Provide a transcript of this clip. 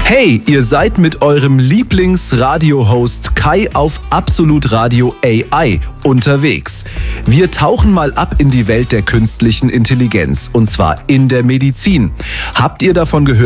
Hey, ihr seid mit eurem Lieblings-Radio-Host Kai auf Absolut Radio AI unterwegs. Wir tauchen mal ab in die Welt der künstlichen Intelligenz, und zwar in der Medizin. Habt ihr davon gehört?